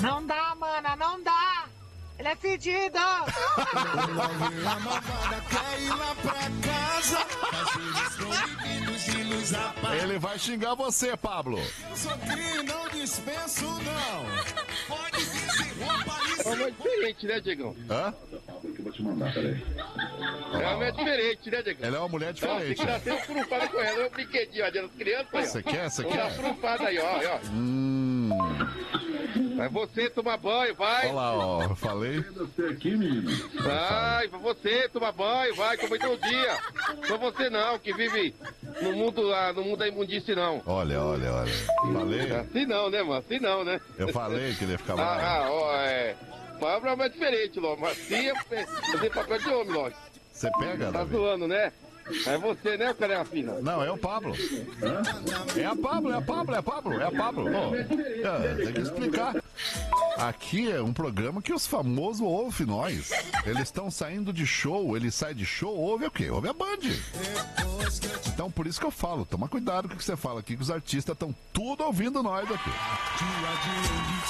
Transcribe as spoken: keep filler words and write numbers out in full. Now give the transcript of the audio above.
Não dá, mana, não dá. Ele é fedido. Ele vai xingar você, Pablo. Não dispenso, não. Pode vir sem roupa É uma diferente, né, Diegão? Hã? Eu vou te mandar, peraí. É uma diferente, né, Diegão? Ela é uma mulher diferente. Ela tem que dar até uma com ela. É um brinquedinho, ó, das crianças aí, ó. Você quer? Você Vamos quer? dar frufada aí, ó, ó. Hum. Vai você tomar banho, vai. Olha lá, ó. Eu falei. Você aqui, menino. Vai, vai você tomar banho, vai, como todo dia. Só você não, que vive no mundo lá, no mundo da imundície, não. Olha, olha, olha. Falei. Assim não, né, mano? Assim não, né? Eu falei que ele ia ficar lá. Ah, ah, ó, é. Pablo é mais diferente, Ló. Mas assim é fazer papel de homem, Ló. Você pega, Tá Davi? zoando, né? É você, né, cara, fina? Não, é o Pablo. É a Pablo, é a Pablo, é a Pablo, é a Pablo. Ô, é, tem que explicar. Aqui é um programa que os famosos ouvem nós. Eles estão saindo de show, ele sai de show, ouve o quê? Ouve a Band. Então por isso que eu falo, toma cuidado com o que você fala aqui, que os artistas estão tudo ouvindo nós aqui.